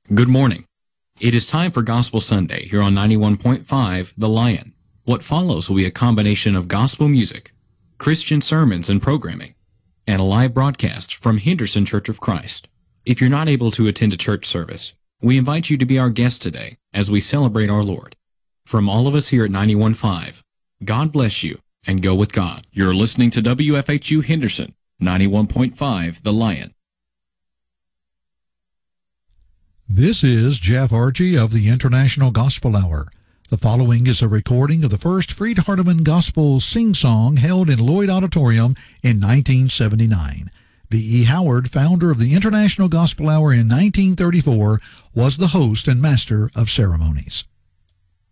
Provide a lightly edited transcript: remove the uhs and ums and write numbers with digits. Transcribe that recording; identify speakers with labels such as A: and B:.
A: Good morning. It is time for Gospel Sunday here on 91.5 The Lion. What follows will be a combination of gospel music, Christian sermons and programming, and a live broadcast from Henderson Church of Christ. If you're not able to attend a church service, we invite you to be our guest today as we celebrate our Lord. From all of us here at 91.5, God bless you and go with God. You're listening to WFHU Henderson, 91.5 The Lion.
B: This is Jeff Archie of the International Gospel Hour. The following is a recording of the first Freed Hardeman Gospel sing-song held in Lloyd Auditorium in 1979. V.E. Howard, founder of the International Gospel Hour in 1934, was the host and master of ceremonies.